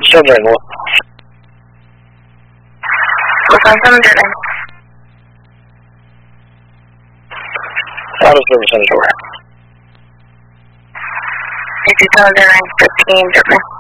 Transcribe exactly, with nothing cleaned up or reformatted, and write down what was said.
Sunshine one. What's on Sunshine? Auto service on the door. fifty thousand nine fifteen,